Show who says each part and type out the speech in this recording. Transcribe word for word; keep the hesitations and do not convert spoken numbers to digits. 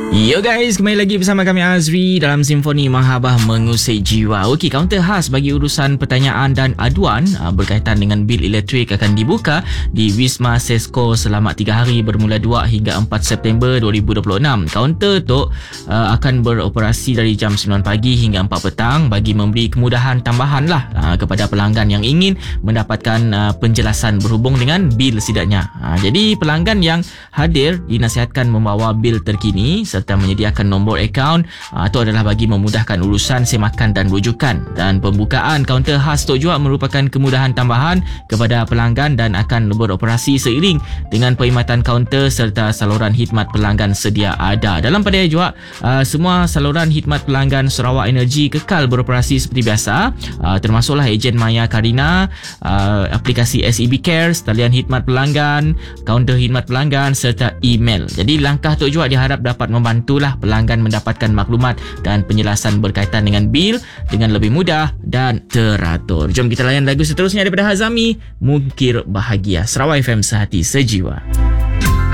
Speaker 1: Yo guys, kembali lagi bersama kami Azri dalam Simfoni Mahabah Mengusik Jiwa. Okey, kaunter khas bagi urusan pertanyaan dan aduan aa, berkaitan dengan bil elektrik akan dibuka di Wisma Sesko selama tiga hari bermula dua hingga empat September dua ribu dua puluh enam. Kaunter tu aa, akan beroperasi dari jam sembilan pagi hingga empat petang bagi memberi kemudahan tambahan lah aa, kepada pelanggan yang ingin mendapatkan aa, penjelasan berhubung dengan bil setidaknya. Aa, jadi pelanggan yang hadir dinasihatkan membawa bil terkini serta menyediakan nombor akaun uh, itu adalah bagi memudahkan urusan semakan dan rujukan. Dan pembukaan kaunter khas tu juga merupakan kemudahan tambahan kepada pelanggan dan akan beroperasi seiring dengan perkhidmatan kaunter serta saluran khidmat pelanggan sedia ada. Dalam pada juga uh, semua saluran khidmat pelanggan Sarawak Energy kekal beroperasi seperti biasa, uh, termasuklah ejen Maya Karina, uh, aplikasi S E B Cares, talian khidmat pelanggan, kaunter khidmat pelanggan serta email. Jadi langkah tu juga diharap dapat membantu Bantulah pelanggan mendapatkan maklumat dan penjelasan berkaitan dengan bil dengan lebih mudah dan teratur. Jom kita layan lagu seterusnya daripada Hazami, Mungkir Bahagia. Sarawak F M, sehati sejiwa.